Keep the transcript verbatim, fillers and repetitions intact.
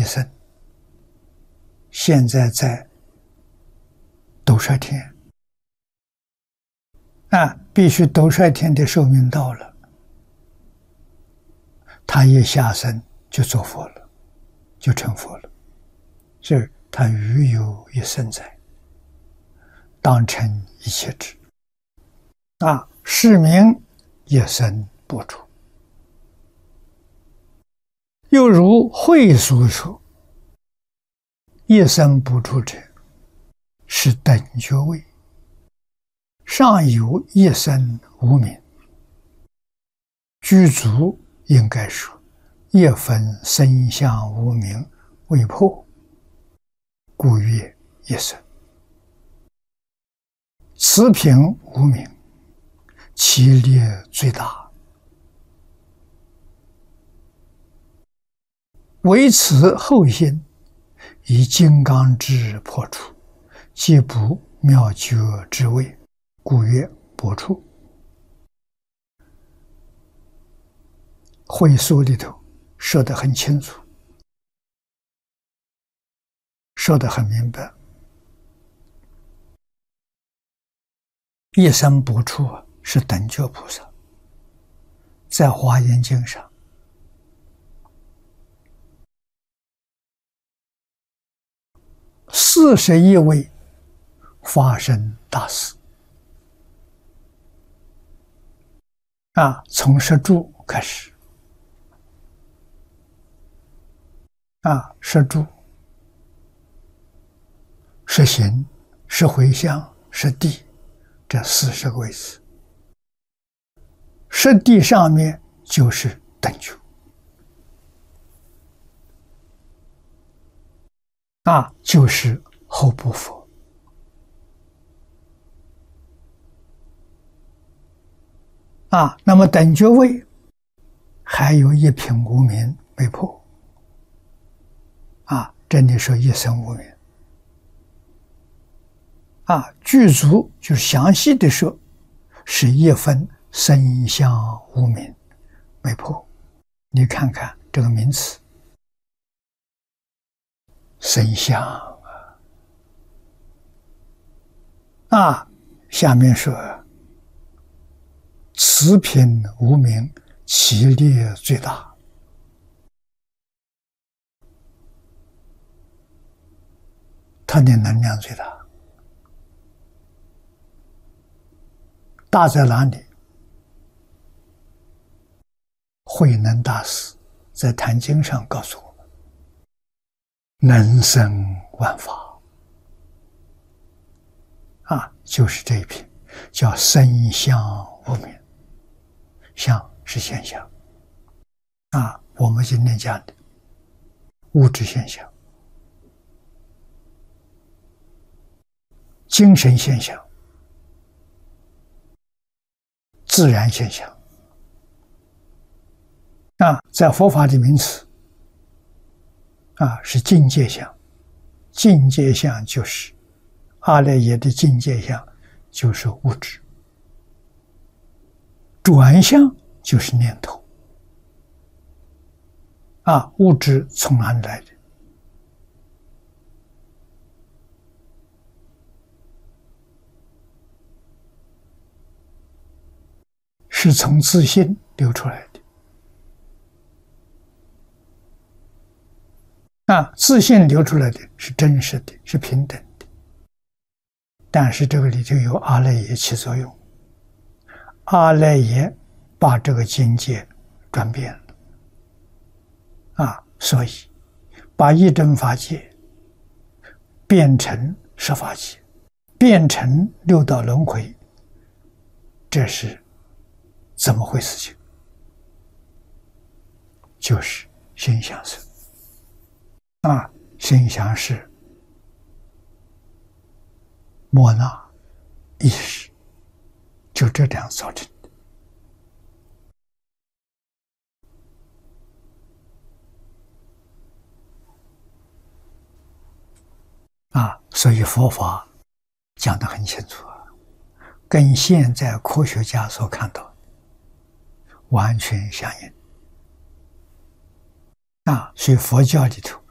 一生，现在在斗率天啊，必须斗率天的寿命到了，他一下生就做佛了，就成佛了。这他余有一生在，当成一切智啊，是名一生不出。又如会所说，一生不出者，是等觉位，尚有一生无明。具足应该说，一分身相无明未破，故曰一生。此品无明，其烈最大。唯此后心，以金刚智破除，即不妙觉之位，故曰破处。会所里头说得很清楚，说得很明白。一生不出是等觉菩萨，在华严经上四十一位发生大事啊，从十住开始啊，十住、十行、十回向、十地，这四十个位置。十地上面就是等觉啊，就是后部佛啊。那么等觉位还有一品无明未破啊，这里说一生无明啊。具足就是详细的说，是一分身相无明未破。你看看这个名词，身相啊，下面说此品无明，其烈最大。它的能量最大，大在哪里？慧能大师在《坛经》上告诉我们，能生万法啊，就是这一品，叫身相无明。相是现象啊，我们今天讲的物质现象、精神现象、自然现象啊，在佛法的名词啊是境界相。境界相就是阿赖耶的境界相，就是物质。转向就是念头啊，物质从哪里来的？是从自信流出来的啊，自信流出来的是真实的，是平等的，但是这个里头有阿赖耶起作用，阿赖耶把这个境界转变了啊，所以把一真法界变成十法界，变成六道轮回，这是怎么回事情？就是心想事啊，心想事莫那意识，就这样造成的啊。所以佛法讲得很清楚啊，跟现在科学家所看到的完全相应啊。所以佛教里头